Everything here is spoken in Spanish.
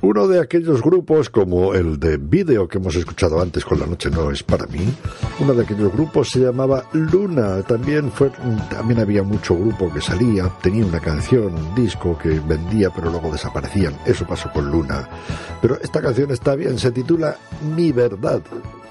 Uno de aquellos grupos, como el de Video que hemos escuchado antes con La noche no es para mí, uno de aquellos grupos se llamaba Luna. También había mucho grupo que salía, tenía una canción, un disco que vendía, pero luego desaparecían. Eso pasó con Luna. Pero esta canción está bien, se titula Mi Verdad.